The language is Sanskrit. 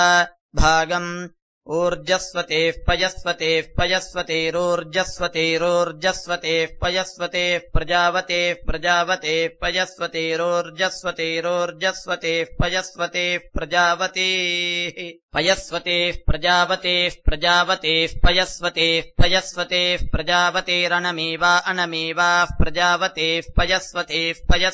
भागम् ऊर्जस्वतेः पयस्वतेः पयस्वतेरोर्जस्वतेरोर्जस्वतेः पयस्वतेः प्रजावतेः प्रजावतेः पयस्वतेरोर्जस्वतेरोर्जस्वतेः पयस्वतेः प्रजावतेः पयस्वतेः प्रजावतेः प्रजावतेः पयस्वतेः पयस्वतेः प्रजावतेरनमेवा अनमेवाः प्रजावतेः पयस्वतेः